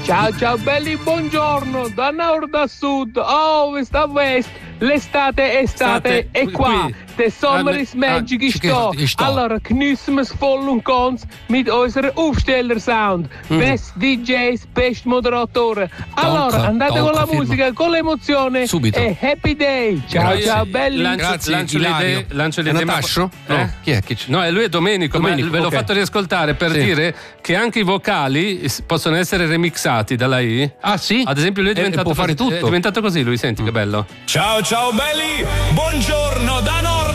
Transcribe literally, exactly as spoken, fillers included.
Ciao ciao belli, buongiorno, da nord a sud, a ovest a west, l'estate estate State è qua, qui. der Sommer ist magic ist da. Allora geniessen wir's voll und ganz mit unserer Aufsteller-Sound. Mm. Best D Js, best Moderatoren. Allora Danke, andate danke, con la firma. musica, con l'emozione Subito. e happy day. Ciao Grazie. ciao belli. Lancio, Grazie, lancio le Ilario. idee, lancio le È idee, ma- Natascio? Eh? No, chi è che c- No, è lui è Domenico, Domenico, ma ve l'ho ok. fatto riascoltare per Sì. dire che anche i vocali s- possono essere remixati dalla I. Ah sì? Ad esempio lui è E- e diventato, può fare così, tutto. è diventato così lui, senti che bello. Ciao ciao belli, buongiorno da Nord